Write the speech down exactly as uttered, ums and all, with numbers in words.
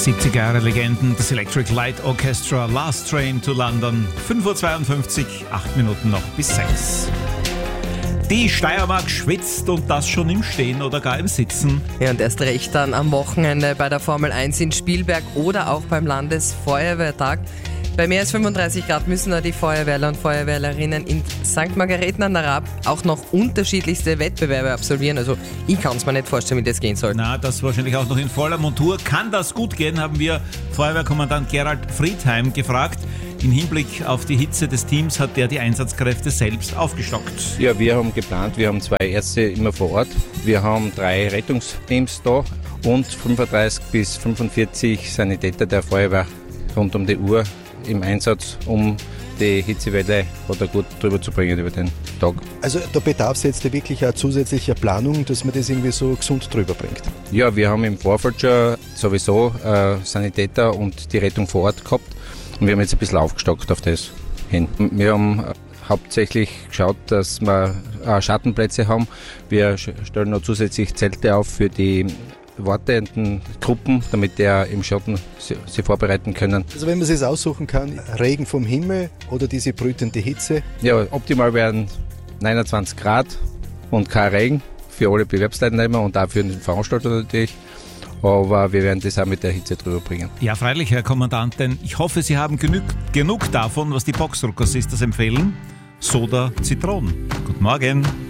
siebziger Jahre Legenden, das Electric Light Orchestra, Last Train to London. fünf Uhr zweiundfünfzig, acht Minuten noch bis sechs. Die Steiermark schwitzt und das schon im Stehen oder gar im Sitzen. Ja, und erst recht dann am Wochenende bei der Formel eins in Spielberg oder auch beim Landesfeuerwehrtag. Bei mehr als fünfunddreißig Grad müssen da die Feuerwehrler und Feuerwehrlerinnen in Sankt Margarethen an der Raab auch noch unterschiedlichste Wettbewerbe absolvieren. Also ich kann es mir nicht vorstellen, wie das gehen soll. Na, das wahrscheinlich auch noch in voller Montur. Kann das gut gehen, haben wir Feuerwehrkommandant Gerald Friedheim gefragt. Im Hinblick auf die Hitze des Teams hat der die Einsatzkräfte selbst aufgestockt. Ja, wir haben geplant, wir haben zwei Ärzte immer vor Ort. Wir haben drei Rettungsteams da und fünfunddreißig bis fünfundvierzig Sanitäter der Feuerwehr rund um die Uhr im Einsatz, um die Hitzewelle oder gut drüber zu bringen über den Tag. Also da bedarf es jetzt wirklich eine zusätzliche Planung, dass man das irgendwie so gesund drüber bringt? Ja, wir haben im Vorfeld schon sowieso äh, Sanitäter und die Rettung vor Ort gehabt und wir haben jetzt ein bisschen aufgestockt auf das hin. Wir haben hauptsächlich geschaut, dass wir äh, Schattenplätze haben. Wir stellen noch zusätzlich Zelte auf für die wartenden Gruppen, damit der im Schatten sich vorbereiten können. Also wenn man es aussuchen kann, Regen vom Himmel oder diese brütende Hitze? Ja, optimal wären neunundzwanzig Grad und kein Regen für alle Bewerbsteilnehmer und auch für den Veranstalter natürlich. Aber wir werden das auch mit der Hitze drüber bringen. Ja, freilich, Herr Kommandant, denn ich hoffe, Sie haben genug, genug davon, was die Boxrucker Sisters empfehlen. Soda Zitronen. Guten Morgen.